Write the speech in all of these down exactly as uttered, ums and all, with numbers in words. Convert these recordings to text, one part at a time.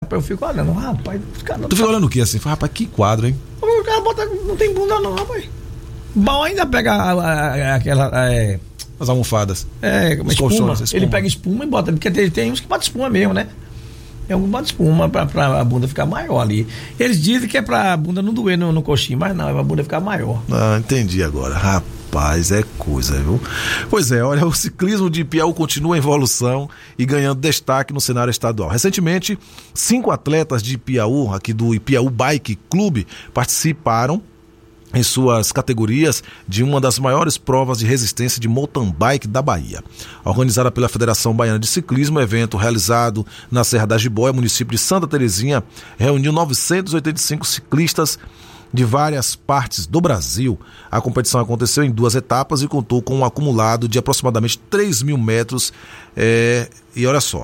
rapaz, eu fico olhando, rapaz, os caras... Tu fica olhando o que assim? Rapaz, que quadro, hein? O cara bota, não tem bunda não, rapaz. Bom, ainda pega a, a, a, aquela... É, as almofadas. É, como espuma. Colchões, espuma. Ele pega espuma e bota, porque tem, tem uns que botam espuma mesmo, né? Tem alguns que botam espuma pra, pra a bunda ficar maior ali. Eles dizem que é pra bunda não doer no, no coxinho, mas não, é pra bunda ficar maior. Ah, entendi agora. Rapaz, é coisa, viu? Pois é, olha, o ciclismo de Piauí continua em evolução e ganhando destaque no cenário estadual. Recentemente, cinco atletas de Piauí, aqui do Piauí Bike Clube, participaram em suas categorias de uma das maiores provas de resistência de mountain bike da Bahia. Organizada pela Federação Baiana de Ciclismo, o evento realizado na Serra da Jiboia, município de Santa Terezinha, reuniu novecentos e oitenta e cinco ciclistas de várias partes do Brasil. A competição aconteceu em duas etapas e contou com um acumulado de aproximadamente três mil metros. É, e olha só,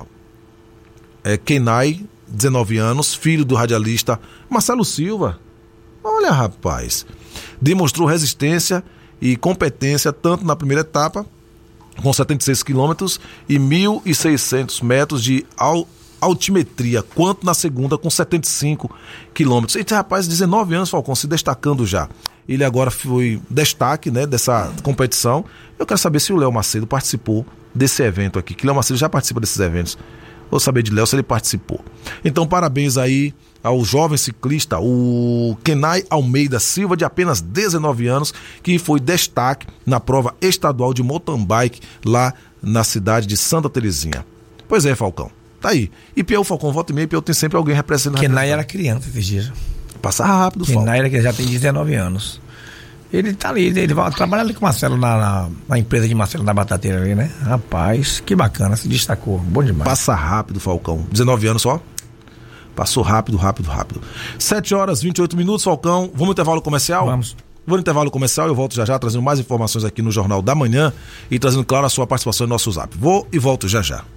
é, Kenai, dezenove anos, filho do radialista Marcelo Silva, olha rapaz, demonstrou resistência e competência tanto na primeira etapa, com setenta e seis quilômetros e mil e seiscentos metros de al- altimetria, quanto na segunda, com setenta e cinco quilômetros. Esse rapaz, dezenove anos, Falcão, se destacando já. Ele agora foi destaque, né, dessa competição. Eu quero saber se o Léo Macedo participou desse evento aqui, que Léo Macedo já participa desses eventos. Vou saber de Léo se ele participou. Então, parabéns aí ao jovem ciclista, o Kenai Almeida Silva, de apenas dezenove anos, que foi destaque na prova estadual de mountain bike lá na cidade de Santa Terezinha. Pois é, Falcão, tá aí. E Piauí, Falcão, volta e meia, Piauí tem sempre alguém representando. Kenai era criança esses dias. Passa rápido, Falcão. Kenai era que já tem dezenove anos. Ele tá ali, ele vai trabalhar ali com o Marcelo na, na, na empresa de Marcelo na Batateira ali, né? Rapaz, que bacana, se destacou, bom demais. Passa rápido, Falcão, dezenove anos só. Passou rápido, rápido, rápido. sete horas e vinte e oito minutos, Falcão. Vamos no intervalo comercial? Vamos. Vou no intervalo comercial, eu volto já já, trazendo mais informações aqui no Jornal da Manhã e trazendo, claro, a sua participação no nosso Zap. Vou e volto já já.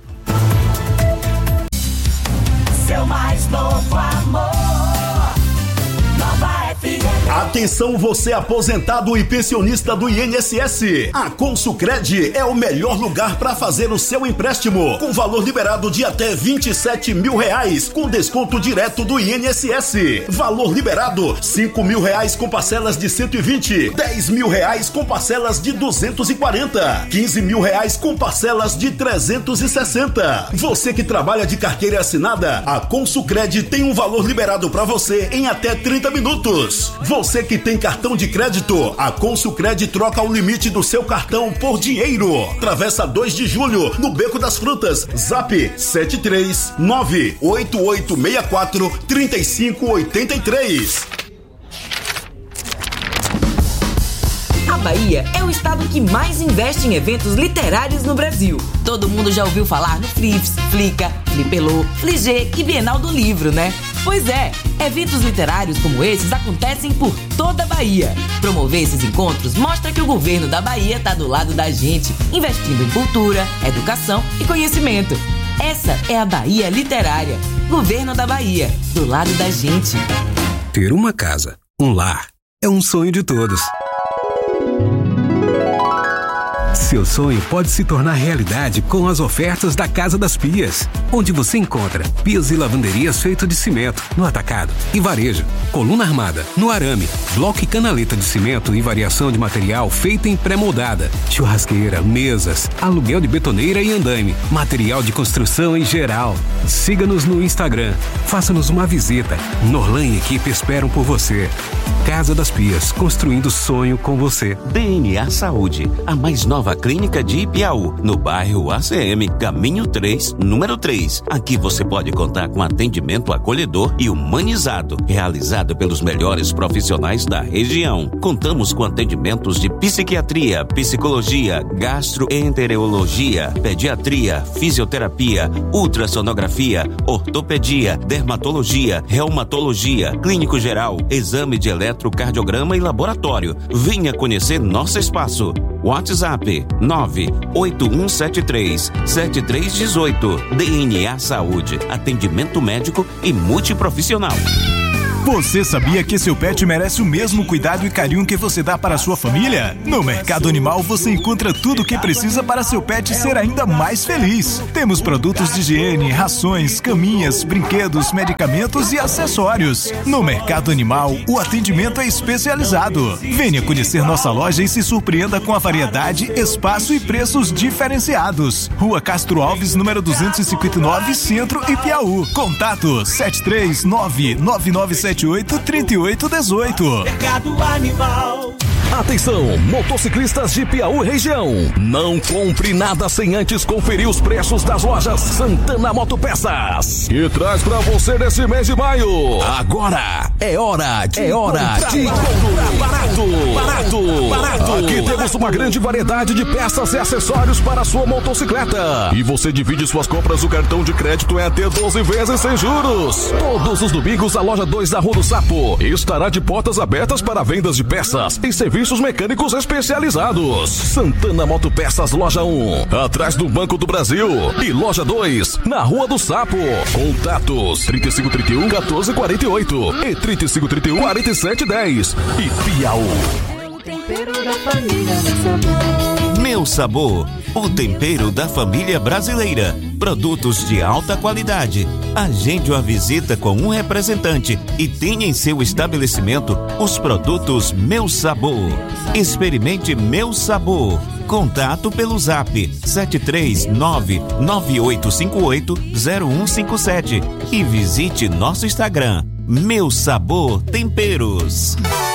Seu mais novo amor. Nova F M. Atenção, você aposentado e pensionista do I N S S. A Consucred é o melhor lugar para fazer o seu empréstimo, com valor liberado de até vinte e sete mil reais, com desconto direto do I N S S. Valor liberado, cinco mil reais com parcelas de cento e vinte, dez mil reais com parcelas de duzentos e quarenta, quinze mil reais com parcelas de trezentos e sessenta. Você que trabalha de carteira assinada, a Consucred tem um valor liberado para você em até trinta minutos. Você que tem cartão de crédito, a Consucred troca o limite do seu cartão por dinheiro. Travessa dois de julho, no Beco das Frutas. Zap sete três nove oito oito seis quatro três cinco oito três. A Bahia é o estado que mais investe em eventos literários no Brasil. Todo mundo já ouviu falar no Flips, Flica, Flipelô, Fligê e Bienal do Livro, né? Pois é, eventos literários como esses acontecem por toda a Bahia. Promover esses encontros mostra que o governo da Bahia está do lado da gente, investindo em cultura, educação e conhecimento. Essa é a Bahia Literária. Governo da Bahia, do lado da gente. Ter uma casa, um lar, é um sonho de todos. Seu sonho pode se tornar realidade com as ofertas da Casa das Pias, onde você encontra pias e lavanderias feitas de cimento no atacado e varejo, coluna armada no arame, bloco e canaleta de cimento e variação de material feita em pré-moldada, churrasqueira, mesas, aluguel de betoneira e andaime, material de construção em geral. Siga-nos no Instagram, faça-nos uma visita. Norlan e equipe esperam por você. Casa das Pias, construindo sonho com você. D N A Saúde, a mais nova clínica de Piauí, no bairro A C M, Caminho três, número três. Aqui você pode contar com atendimento acolhedor e humanizado, realizado pelos melhores profissionais da região. Contamos com atendimentos de psiquiatria, psicologia, gastroenterologia, pediatria, fisioterapia, ultrassonografia, ortopedia, dermatologia, reumatologia, clínico geral, exame de eletrocardiograma e laboratório. Venha conhecer nosso espaço. WhatsApp nove oito um sete três sete três um oito. D N A Saúde, atendimento médico e multiprofissional. Você sabia que seu pet merece o mesmo cuidado e carinho que você dá para a sua família? No Mercado Animal você encontra tudo o que precisa para seu pet ser ainda mais feliz. Temos produtos de higiene, rações, caminhas, brinquedos, medicamentos e acessórios. No Mercado Animal, o atendimento é especializado. Venha conhecer nossa loja e se surpreenda com a variedade, espaço e preços diferenciados. Rua Castro Alves, número duzentos e cinquenta e nove, Centro e Piauí. Contato sete três nove nove nove sete oito três oito um oito. Mercado Animal. Atenção, motociclistas de Piauí região. Não compre nada sem antes conferir os preços das lojas Santana Motopeças, que traz pra você nesse mês de maio. Agora é hora, de é hora de comprar barato, barato, barato. Aqui temos uma grande variedade de peças e acessórios para a sua motocicleta. E você divide suas compras no cartão de crédito em até doze vezes sem juros. Todos os domingos a loja dois da Rua do Sapo estará de portas abertas para vendas de peças e serviços mecânicos especializados. Santana Motopeças, loja um, atrás do Banco do Brasil, e loja dois, na Rua do Sapo. Contatos trinta e cinco, trinta e um, quatorze, quarenta e oito e trinta e cinco, trinta e um, quarenta e sete, dez. E Piauí. Tempero da família, meu sabor. Meu Sabor, o tempero da família brasileira. Produtos de alta qualidade. Agende uma visita com um representante e tenha em seu estabelecimento os produtos Meu Sabor. Experimente Meu Sabor. Contato pelo zap sete três nove nove oito cinco oito zero um cinco sete e visite nosso Instagram, Meu Sabor Temperos.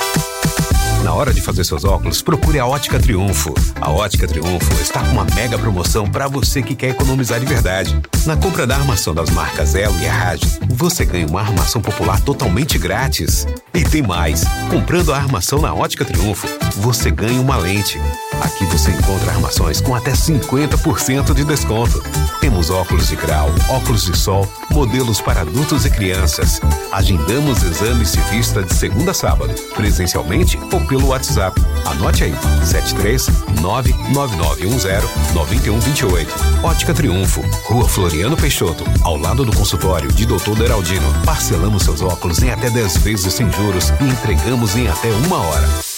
Na hora de fazer seus óculos, procure a Ótica Triunfo. A Ótica Triunfo está com uma mega promoção para você que quer economizar de verdade. Na compra da armação das marcas Elo e Errage, você ganha uma armação popular totalmente grátis. E tem mais, comprando a armação na Ótica Triunfo, você ganha uma lente. Aqui você encontra armações com até cinquenta por cento de desconto. Temos óculos de grau, óculos de sol, modelos para adultos e crianças. Agendamos exames de vista de segunda a sábado, presencialmente ou pelo WhatsApp. Anote aí, sete três nove nove nove um zero nove um dois oito. Ótica Triunfo, Rua Floriano Peixoto, ao lado do consultório de doutor Deraldino. Parcelamos seus óculos em até dez vezes sem juros e entregamos em até uma hora.